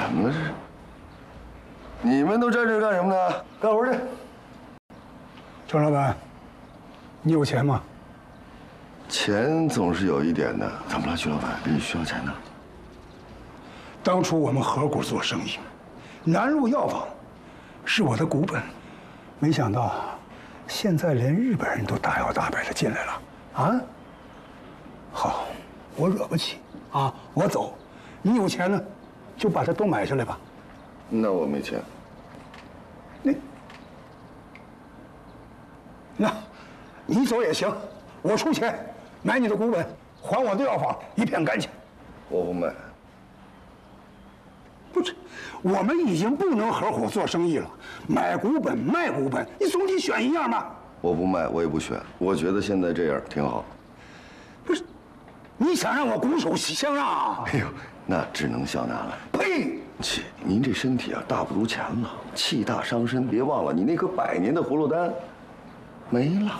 什么呢？这是？你们都站这干什么呢？干活去。 郑老板，你有钱吗？ 钱总是有一点的。怎么了，徐老板？你需要钱呢？ 当初我们合股做生意，南路药房是我的股本，没想到现在连日本人都大摇大摆的进来了啊！好，我惹不起啊，我走。你有钱呢，就把它都买下来吧。 那我没钱。 那，你走也行，我出钱买你的股本，还我的药房一片干净。 我不卖。 不是，我们已经不能合伙做生意了，买股本卖股本，你总得选一样吧？ 我不卖，我也不选，我觉得现在这样挺好。 不是，你想让我拱手相让啊？ 哎呦，那只能笑纳了。 呸！ 切，您这身体啊，大不如前了，气大伤身。别忘了，你那颗100年的葫芦丹没了。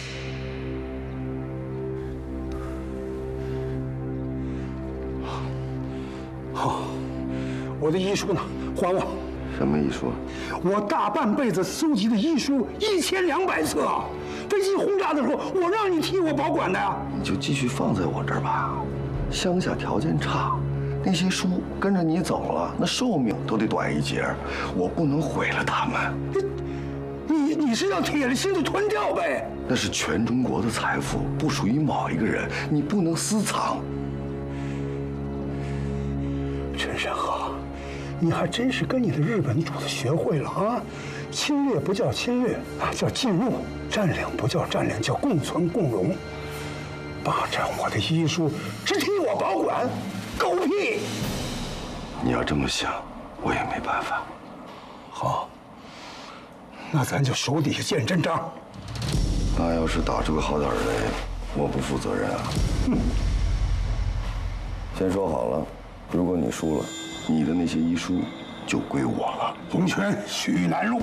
好，我的医书呢？还我！ 什么医书？ 我大半辈子搜集的医书1200册啊！飞机轰炸的时候，我让你替我保管的呀。 你就继续放在我这儿吧。乡下条件差，那些书跟着你走了，那寿命都得短一截，我不能毁了他们。 你是要铁了心的吞掉呗？ 那是全中国的财富，不属于某一个人，你不能私藏。 陈山河，你还真是跟你的日本主子学会了啊！侵略不叫侵略啊，叫进入；占领不叫占领，叫共存共荣。霸占我的医书，只替我保管，狗屁！ 你要这么想，我也没办法。 好，那咱就手底下见真章。 那要是打出个好点的来，我不负责任啊。先说好了，如果你输了，你的那些医书就归我了。 龙泉许南路。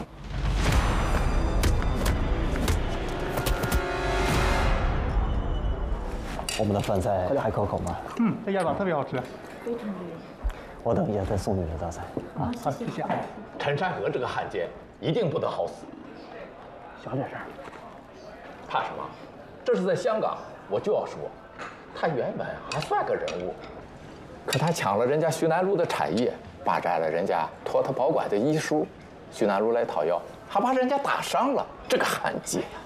我们的饭菜还可口吗？ 这鸭掌特别好吃。 非常厉害。 我等一下再送你这道菜。 好，谢谢。 陈山河这个汉奸一定不得好死。 小点声。 怕什么？这是在香港，我就要说，他原本还算个人物，可他抢了人家徐南路的产业，霸占了人家托他保管的医书，徐南路来讨要，还把人家打伤了，这个汉奸呀！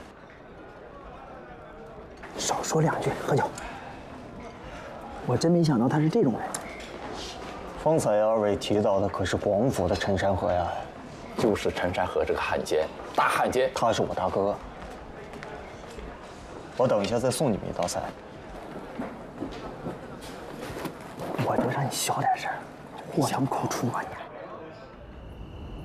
少说两句，喝酒。我真没想到他是这种人。方才二位提到的可是广府的陈山河呀？ 就是陈山河这个汉奸，大汉奸。 他是我大哥。我等一下再送你们一道菜。我就让你小点声，祸从口出啊你！